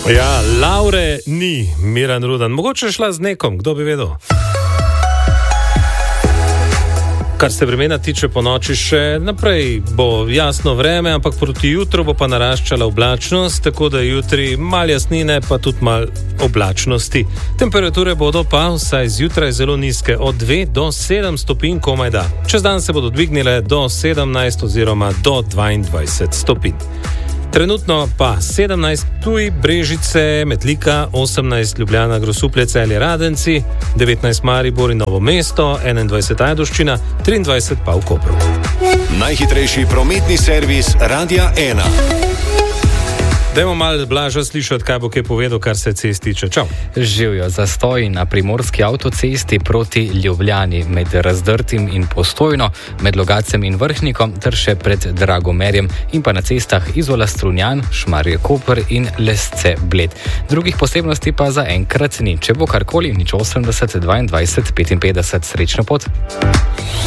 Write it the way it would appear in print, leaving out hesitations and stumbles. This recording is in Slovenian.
Ja, Laure ni, Miran Rudan. Mogoče šla z nekom, kdo bi vedel. Kar se vremena tiče, po noči še naprej bo jasno vreme, ampak proti jutru bo pa naraščala oblačnost, tako da jutri malo jasnine, pa tudi malo oblačnosti. Temperature bodo pa vsaj zjutraj zelo nizke, od 2 do 7 stopinj komaj da. Čez dan se bodo dvignile do 17 oziroma do 22 stopinj. Trenutno pa 17 Ptuj, Brežice, Metlika, 18 Ljubljana, Grosuplje, Celje, Radenci, 19 Maribor in Novo mesto, 21 Ajdovščina, 23 pa v Kopru. Najhitrejši prometni servis Radia 1. Dajmo malo Blaža slišati, kaj bo kaj povedal, kar se cest tiče. Čau. Živijo zastoji na primorski avtocesti proti Ljubljani med Razdrtim in Postojno, med Logacem in Vrhnikom ter še pred Dragomerjem in pa na cestah Izola Strunjan, Šmarje Koper in Lesce Bled. Drugih posebnosti pa zaenkrat ni. Če bo karkoli, nič 80 22 55. Srečno pot.